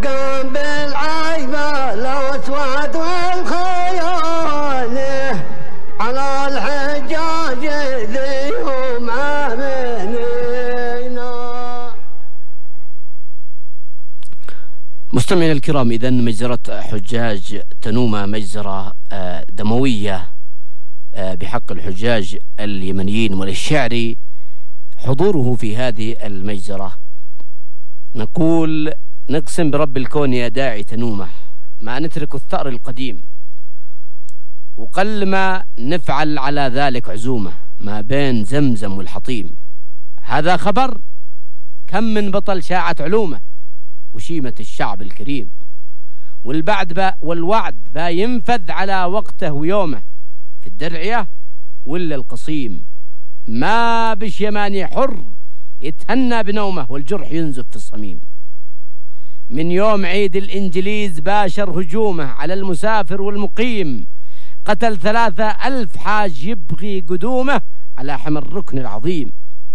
وقام بالعيبة الأسود والخيال على الحجاج ذيهم آمنين. مستمعينا الكرام، إذن مجزرة حجاج تنومة مجزرة دموية بحق الحجاج اليمنيين، وللشعر حضوره في هذه المجزرة. نقول: نقسم برب الكون يا داعي تنومة، ما نترك الثأر القديم، وقل ما نفعل على ذلك عزومة، ما بين زمزم والحطيم. هذا خبر كم من بطل شاعت علومه، وشيمة الشعب الكريم، والوعد با ينفذ على وقته ويومه، في الدرعية ولا القصيم، ما بش يماني حر يتهنى بنومه، والجرح ينزف في الصميم. من يوم عيد الإنجليز باشر هجومه على المسافر والمقيم، قتل 3000 حاج يبغي قدومه على حمى الركن العظيم.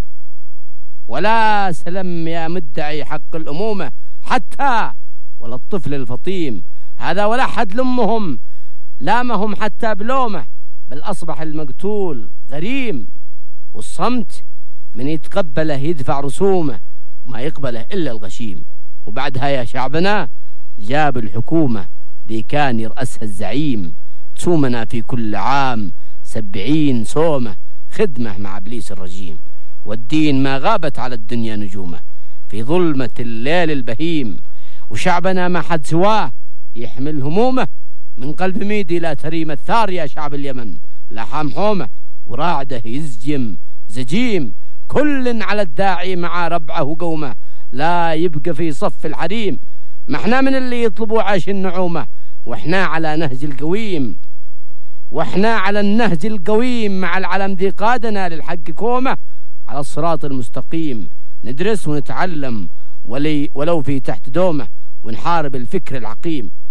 ولا سلم يا مدعي حق الأمومة حتى ولا الطفل الفطيم، هذا ولا حد لأمهم لامهم حتى بلومه، بل أصبح المقتول غريم، والصمت من يتقبله يدفع رسومه، وما يقبله إلا الغشيم. وبعدها يا شعبنا جاب الحكومة دي كان يرأسها الزعيم، تصومنا في كل عام 70 صومة، خدمة مع إبليس الرجيم. والدين ما غابت على الدنيا نجومه في ظلمة الليل البهيم، وشعبنا ما حد سواه يحمل همومه، من قلب ميدي لا تريم الثار يا شعب اليمن، لحام حومه وراعده يزجم زجيم، كل على الداعي مع ربعه وقومه، لا يبقى في صف الحريم. ما احنا من اللي يطلبوا عاش النعومة، واحنا على نهج القويم، واحنا على النهج القويم، مع العلم ذي قادنا للحق كومة، على الصراط المستقيم ندرس ونتعلم ولو في تحت دومه، ونحارب الفكر العقيم.